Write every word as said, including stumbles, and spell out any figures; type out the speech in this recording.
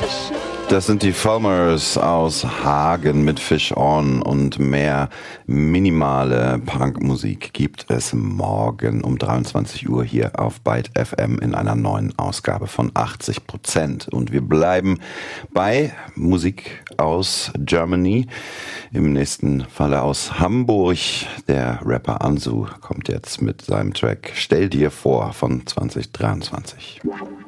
Das sind die Fulmers aus Hagen mit Fish On, und mehr minimale Punkmusik gibt es morgen um dreiundzwanzig Uhr hier auf Byte F M in einer neuen Ausgabe von achtzig Prozent. Und wir bleiben bei Musik aus Germany, im nächsten Falle aus Hamburg. Der Rapper Ansu kommt jetzt mit seinem Track Stell dir vor von zwanzig dreiundzwanzig.